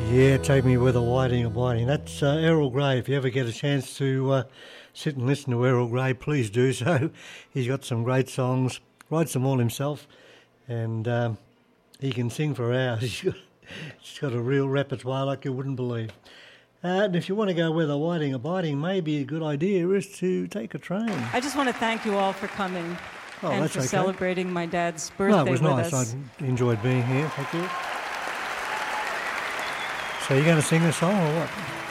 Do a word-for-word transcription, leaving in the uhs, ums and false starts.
Yeah, take me where the whiting are biting. That's uh, Errol Grey. If you ever get a chance to uh, sit and listen to Errol Grey, please do so. He's got some great songs, writes them all himself, and um, he can sing for hours. He's got, he's got a real repertoire like you wouldn't believe. Uh, and if you want to go where the whiting are biting, maybe a good idea is to take a train. I just want to thank you all for coming oh, and that's for okay. celebrating my dad's birthday No, it was with nice. us. I enjoyed being here. Thank you. So you're going to sing a song or what?